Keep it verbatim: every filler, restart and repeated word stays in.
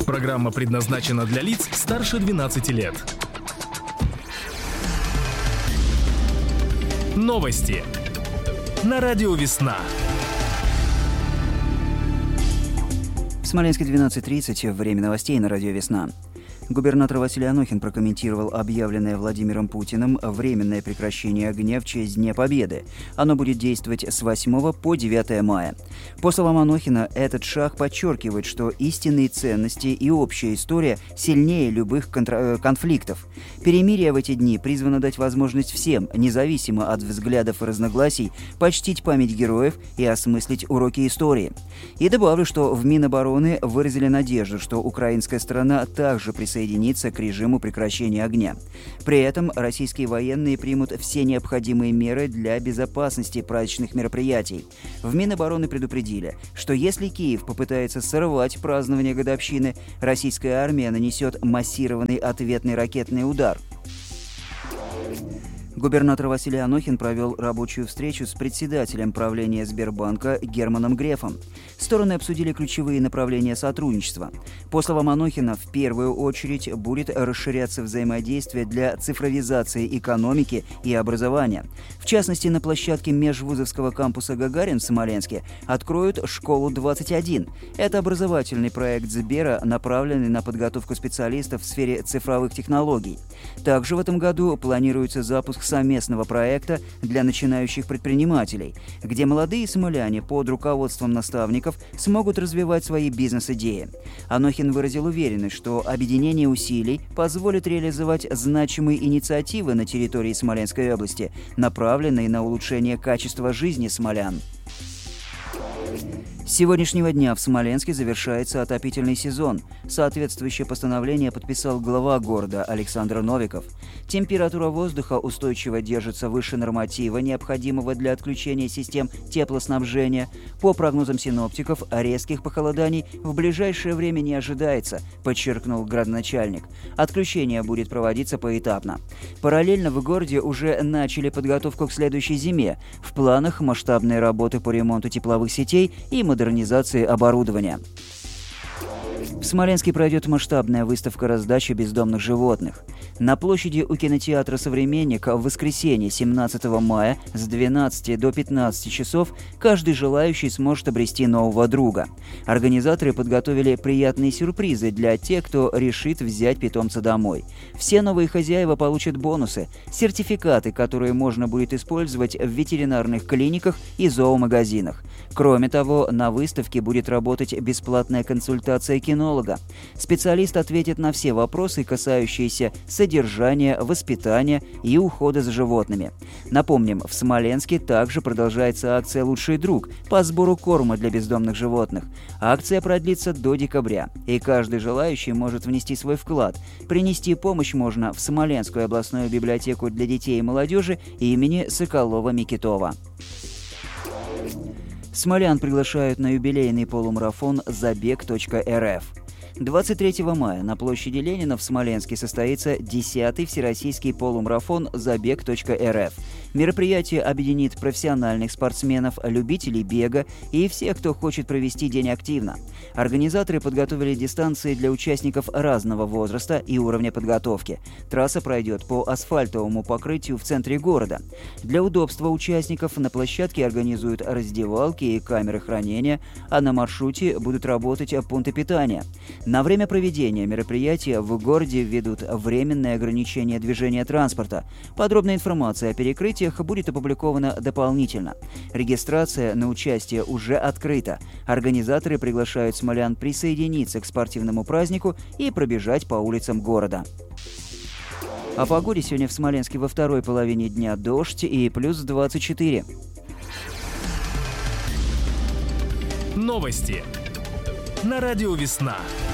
Программа предназначена для лиц старше двенадцати лет. Новости на радио «Весна». В Смоленске двенадцать тридцать. Время новостей на радио «Весна». Губернатор Василий Анохин прокомментировал объявленное Владимиром Путиным временное прекращение огня в честь Дня Победы. Оно будет действовать с восьмого по девятое мая. По словам Анохина, этот шаг подчеркивает, что истинные ценности и общая история сильнее любых контр... конфликтов. Перемирие в эти дни призвано дать возможность всем, независимо от взглядов и разногласий, почтить память героев и осмыслить уроки истории. И добавлю, что в Минобороны выразили надежду, что украинская сторона также присоединится присоединиться к режиму прекращения огня. При этом российские военные примут все необходимые меры для безопасности праздничных мероприятий. В Минобороны предупредили, что если Киев попытается сорвать празднование годовщины, российская армия нанесет массированный ответный ракетный удар. Губернатор Василий Анохин провел рабочую встречу с председателем правления Сбербанка Германом Грефом. Стороны обсудили ключевые направления сотрудничества. По словам Анохина, в первую очередь будет расширяться взаимодействие для цифровизации экономики и образования. В частности, на площадке межвузовского кампуса «Гагарин» в Смоленске откроют «Школу двадцать один». Это образовательный проект Сбера, направленный на подготовку специалистов в сфере цифровых технологий. Также в этом году планируется запуск совместного проекта для начинающих предпринимателей, где молодые смоляне под руководством наставников смогут развивать свои бизнес-идеи. Анохин выразил уверенность, что объединение усилий позволит реализовать значимые инициативы на территории Смоленской области, направленные на улучшение качества жизни смолян. С сегодняшнего дня в Смоленске завершается отопительный сезон. Соответствующее постановление подписал глава города Александр Новиков. Температура воздуха устойчиво держится выше норматива, необходимого для отключения систем теплоснабжения. По прогнозам синоптиков, резких похолоданий в ближайшее время не ожидается, подчеркнул градоначальник. Отключение будет проводиться поэтапно. Параллельно в городе уже начали подготовку к следующей зиме. В планах масштабные работы по ремонту тепловых сетей и модернизации оборудования. В Смоленске пройдет масштабная выставка раздачи бездомных животных. На площади у кинотеатра «Современник» в воскресенье семнадцатого мая с двенадцати до пятнадцати часов каждый желающий сможет обрести нового друга. Организаторы подготовили приятные сюрпризы для тех, кто решит взять питомца домой. Все новые хозяева получат бонусы, сертификаты, которые можно будет использовать в ветеринарных клиниках и зоомагазинах. Кроме того, на выставке будет работать бесплатная консультация кинолога. Специалист ответит на все вопросы, касающиеся содержания, воспитания и ухода за животными. Напомним, в Смоленске также продолжается акция «Лучший друг» по сбору корма для бездомных животных. Акция продлится до декабря, и каждый желающий может внести свой вклад. Принести помощь можно в Смоленскую областную библиотеку для детей и молодежи имени Соколова-Микитова. Смолян приглашают на юбилейный полумарафон забег точка эр эф. двадцать третьего мая на площади Ленина в Смоленске состоится десятый всероссийский полумарафон забег точка эр эф. Мероприятие объединит профессиональных спортсменов, любителей бега и всех, кто хочет провести день активно. Организаторы подготовили дистанции для участников разного возраста и уровня подготовки. Трасса пройдет по асфальтовому покрытию в центре города. Для удобства участников на площадке организуют раздевалки и камеры хранения, а на маршруте будут работать пункты питания. На время проведения мероприятия в городе введут временное ограничение движения транспорта. Подробная информация о перекрытиях будет опубликована дополнительно. Регистрация на участие уже открыта. Организаторы приглашают смолян присоединиться к спортивному празднику и пробежать по улицам города. О погоде сегодня в Смоленске во второй половине дня дождь и плюс двадцать четыре. Новости на радио «Весна».